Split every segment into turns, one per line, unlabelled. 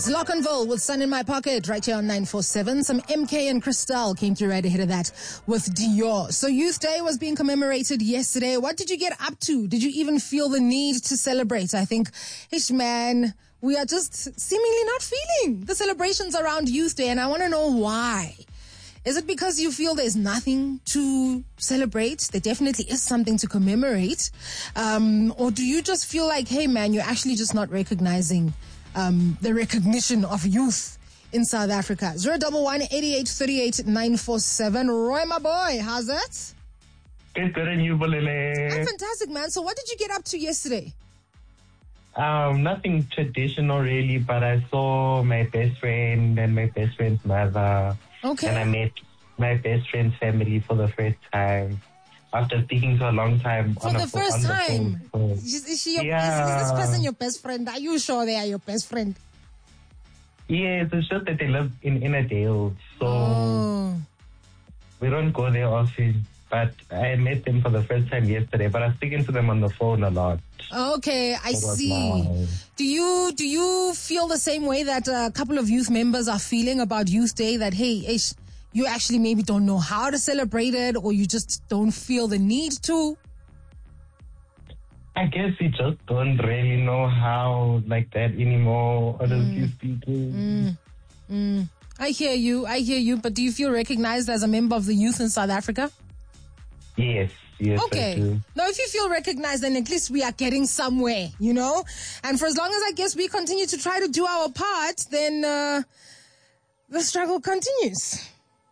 Lockenville with Sun in My Pocket right here on 947. Some MK and Cristal came through right ahead of that with Dior. So Youth Day was being commemorated yesterday. What did you get up to? Did you even feel the need to celebrate? I think, man, we are just seemingly not feeling the celebrations around Youth Day, and I want to know why. Is it because you feel there's nothing to celebrate? There definitely is something to commemorate. Or do you just feel like, hey man, you're actually just not recognizing the recognition of youth in South Africa? 011-8838-947. Roy, my boy, how's it?
Good, and you, Bolele?
I'm fantastic, man. So what did you get up to yesterday?
Nothing traditional really, but I saw my best friend and my best friend's mother.
Okay.
And I met my best friend's family for the first time. After speaking for a long time.
For the first time? Is this person your best friend? Are you sure they are your best friend?
Yes, it's just that they live in Innerdale. So we don't go there often. But I met them for the first time yesterday. But I was speaking to them on the phone a lot.
Okay, I see. Do you feel the same way that a couple of youth members are feeling about Youth Day? That, hey, you actually maybe don't know how to celebrate it, or you just don't feel the need to?
I guess we just don't really know how like that anymore, honestly speaking.
I hear you. But do you feel recognized as a member of the youth in South Africa?
Yes,
okay.
I do.
Now, if you feel recognized, then at least we are getting somewhere, you know? And for as long as I guess we continue to try to do our part, then the struggle continues.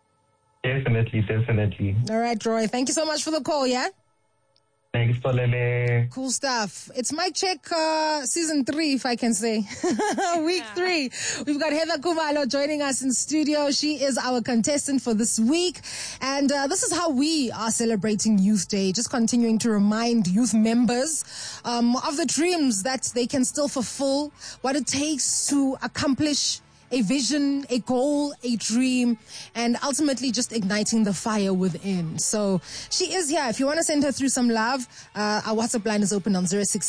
Definitely.
All right, Roy. Thank you so much for the call, yeah?
Thanks, Polele.
Cool stuff. It's Mic Check season 3, if I can say. Week 3. We've got Heather Kumalo joining us in studio. She is our contestant for this week. And this is how we are celebrating Youth Day. Just continuing to remind youth members of the dreams that they can still fulfill, what it takes to accomplish a vision, a goal, a dream, and ultimately just igniting the fire within. So she is here. If you want to send her through some love, our WhatsApp line is open on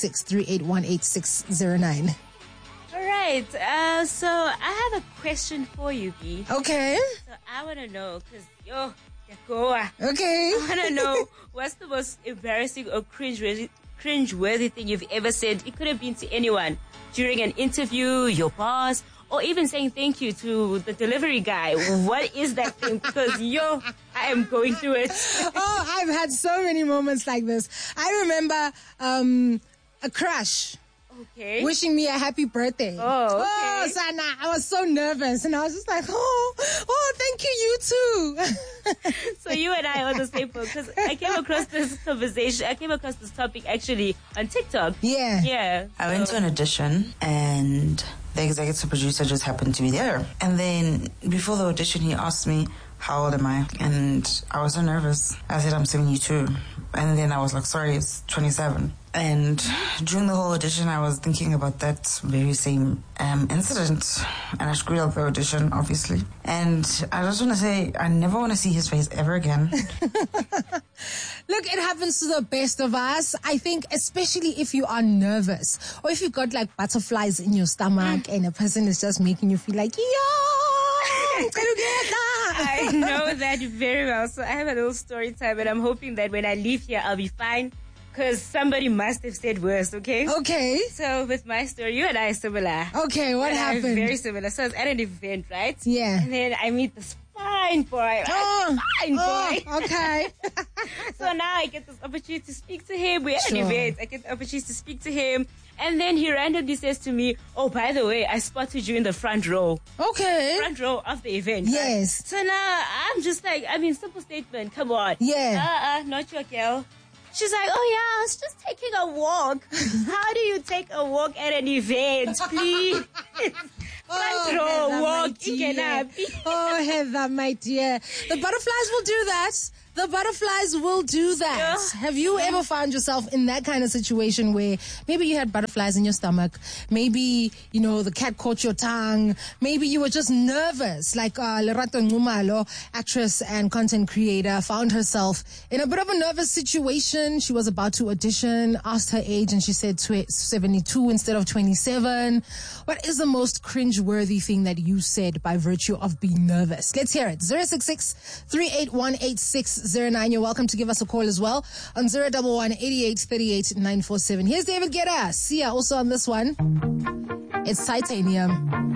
066-3818-609.
All right. So I have a question for you, B.
Okay.
So I want to know, because okay.
I
want to know what's the most embarrassing or cringe-worthy thing you've ever said. It could have been to anyone during an interview, your boss, or even saying thank you to the delivery guy. What is that thing? Because, I am going through it.
Oh, I've had so many moments like this. I remember a crush.
Okay.
Wishing me a happy birthday.
Oh, okay.
Oh, Sana, I was so nervous. And I was just like, thank you too.
So you and I are the same boat, because I came across this conversation. I came across this topic actually on TikTok.
Yeah.
I went to an audition and the executive producer just happened to be there. And then before the audition, he asked me, how old am I? And I was so nervous. I said, I'm 72. And then I was like, sorry, it's 27. And during the whole audition, I was thinking about that very same incident. And I screwed up the audition, obviously. And I just want to say, I never want to see his face ever again.
Look, it happens to the best of us. I think especially if you are nervous or if you've got like butterflies in your stomach and a person is just making you feel like,
I know that very well. So I have a little story time, and I'm hoping that when I leave here, I'll be fine, because somebody must have said worse, okay?
Okay.
So with my story, you and I are similar.
Okay, what happened?
Very similar. So I was at an event, right?
Yeah.
And then I meet this fine boy. Fine boy.
Okay.
So now I get this opportunity to speak to him. We're at an event. I get the opportunity to speak to him. And then he randomly says to me, oh, by the way, I spotted you in the front row.
Okay.
Front row of the event.
Yes.
Right? So now I'm just like, simple statement. Come on.
Yeah.
Not your girl. She's like, oh yeah, I was just taking a walk. How do you take a walk at an event, please? Front row
Heather,
walk.
Oh, Heather, my dear. The butterflies will do that. The butterflies will do that.
Yeah.
Have you ever found yourself in that kind of situation where maybe you had butterflies in your stomach, maybe, the cat caught your tongue, maybe you were just nervous, like Lerato Ngumalo, actress and content creator, found herself in a bit of a nervous situation. She was about to audition, asked her age, and she said 72 instead of 27. What is the most cringe-worthy thing that you said by virtue of being nervous? Let's hear it. 066-381-8609. You're welcome to give us a call as well on 011-8838-947. Here's David Guetta. Sia also on this one. It's Titanium.